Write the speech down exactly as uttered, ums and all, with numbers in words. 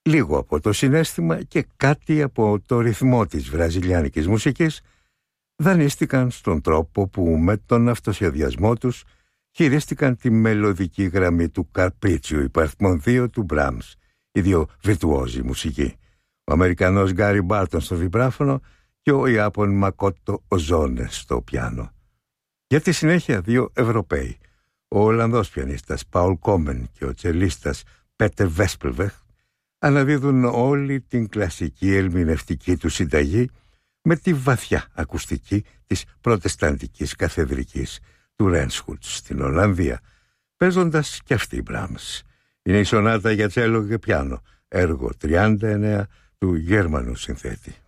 λίγο από το συναίσθημα και κάτι από το ρυθμό της βραζιλιάνικης μουσικής δανείστηκαν στον τρόπο που με τον αυτοσχεδιασμό τους χειρίστηκαν τη μελωδική γραμμή του Καρπρίτσιου υπαριθμών δύο του Μπράμς, οι δύο βιρτουόζοι μουσικοί, ο Αμερικανός Γκάρι Μπάρτον στο βιμπράφωνο και ο Ιάπων Μακότο Οζόνε στο πιάνο. Για τη συνέχεια δύο Ευρωπαίοι, ο Ολλανδός πιανίστας Πάουλ Κόμεν και ο τσελίστας Πέτερ Βέσπελβεχ, αναδίδουν όλη την κλασική ερμηνευτική του συνταγή με τη βαθιά ακουστική της προτεσταντικής καθεδρικής του Ρένσχουτς στην Ολλανδία, παίζοντας και αυτή Μπράμς. Είναι η σονάτα για τσέλο και πιάνο, έργο τριάντα εννέα του Γερμανού συνθέτη.